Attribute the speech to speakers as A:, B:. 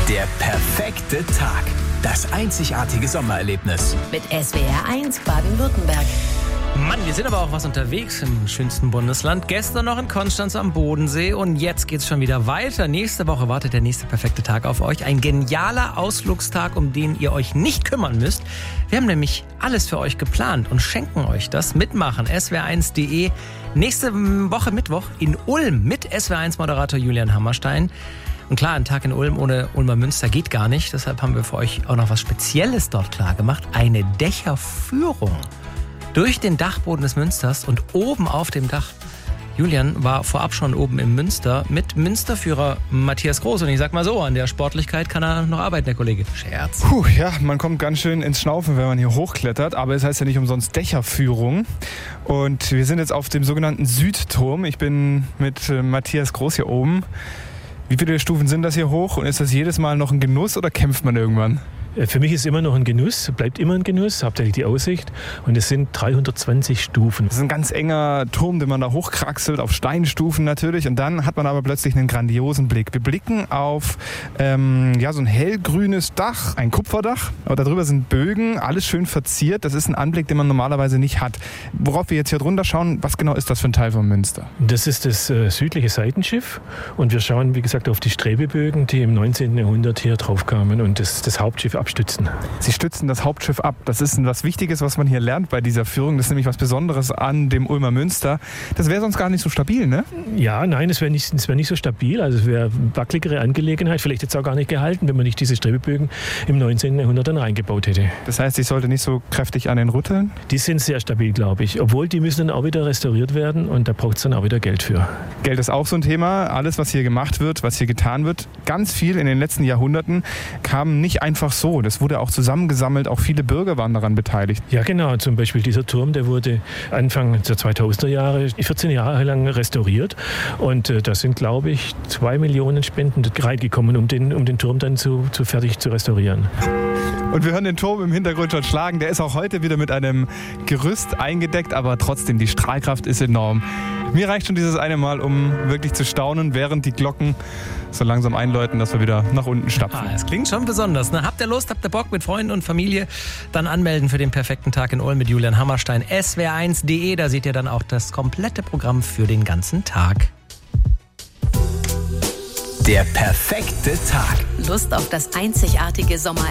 A: Der perfekte Tag. Das einzigartige Sommererlebnis.
B: Mit SWR1 Baden-Württemberg.
C: Mann, wir sind aber auch was unterwegs im schönsten Bundesland. Gestern noch in Konstanz am Bodensee und jetzt geht's schon wieder weiter. Nächste Woche wartet der nächste perfekte Tag auf euch. Ein genialer Ausflugstag, um den ihr euch nicht kümmern müsst. Wir haben nämlich alles für euch geplant und schenken euch das. Mitmachen, swr1.de. Nächste Woche Mittwoch in Ulm mit SWR1-Moderator Julian Hammerstein. Und klar, ein Tag in Ulm ohne Ulmer Münster geht gar nicht. Deshalb haben wir für euch auch noch was Spezielles dort klar gemacht. Eine Dächerführung durch den Dachboden des Münsters und oben auf dem Dach. Julian war vorab schon oben im Münster mit Münsterführer Matthias Groß. Und ich sag mal so, an der Sportlichkeit kann er noch arbeiten, der Kollege. Scherz.
D: Ja, man kommt ganz schön ins Schnaufen, wenn man hier hochklettert. Aber es heißt ja nicht umsonst Dächerführung. Und wir sind jetzt auf dem sogenannten Südturm. Ich bin mit Matthias Groß hier oben. Wie viele Stufen sind das hier hoch? Und ist das jedes Mal noch ein Genuss oder kämpft man irgendwann?
E: Für mich ist es immer noch ein Genuss, bleibt immer ein Genuss, hauptsächlich die Aussicht. Und es sind 320 Stufen.
D: Das ist ein ganz enger Turm, den man da hochkraxelt, auf Steinstufen natürlich. Und dann hat man aber plötzlich einen grandiosen Blick. Wir blicken auf so ein hellgrünes Dach, ein Kupferdach. Aber darüber sind Bögen, alles schön verziert. Das ist ein Anblick, den man normalerweise nicht hat. Worauf wir jetzt hier drunter schauen, was genau ist das für ein Teil von Münster?
E: Das ist das südliche Seitenschiff. Und wir schauen, wie gesagt, auf die Strebebögen, die im 19. Jahrhundert hier drauf kamen und das Hauptschiff abstützen.
D: Sie stützen das Hauptschiff ab. Das ist was Wichtiges, was man hier lernt bei dieser Führung. Das ist nämlich was Besonderes an dem Ulmer Münster. Das wäre sonst gar nicht so stabil, ne?
E: Ja, nein, es wäre nicht so stabil. Also es wäre eine wackeligere Angelegenheit. Vielleicht jetzt auch gar nicht gehalten, wenn man nicht diese Strebebögen im 19. Jahrhundert dann reingebaut hätte.
D: Das heißt, ich sollte nicht so kräftig an den rütteln?
E: Die sind sehr stabil, glaube ich. Obwohl, die müssen dann auch wieder restauriert werden und da braucht es dann auch wieder Geld für.
D: Geld ist auch so ein Thema. Alles, was hier gemacht wird, was hier getan wird, ganz viel in den letzten Jahrhunderten kam nicht einfach so. Das wurde auch zusammengesammelt, auch viele Bürger waren daran beteiligt.
E: Ja genau, zum Beispiel dieser Turm, der wurde Anfang der 2000er Jahre, 14 Jahre lang restauriert und da sind, glaube ich, 2 Millionen Spenden reingekommen, um den Turm dann fertig zu restaurieren.
D: Und wir hören den Turm im Hintergrund schon schlagen. Der ist auch heute wieder mit einem Gerüst eingedeckt, aber trotzdem, die Strahlkraft ist enorm. Mir reicht schon dieses eine Mal, um wirklich zu staunen, während die Glocken so langsam einläuten, dass wir wieder nach unten stapfen.
C: Es klingt schon besonders. Ne? Habt ihr Lust, habt ihr Bock mit Freunden und Familie? Dann anmelden für den perfekten Tag in Ulm mit Julian Hammerstein. swr1.de, da seht ihr dann auch das komplette Programm für den ganzen Tag.
A: Der perfekte Tag.
B: Lust auf das einzigartige Sommer